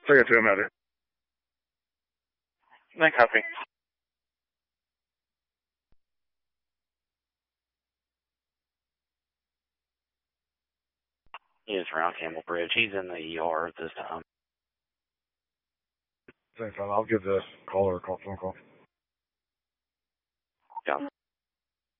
Take it to him, Eddie. Then copy. He is around Campbell Bridge. He's in the ER at this time. Same time. I'll give the caller a phone call.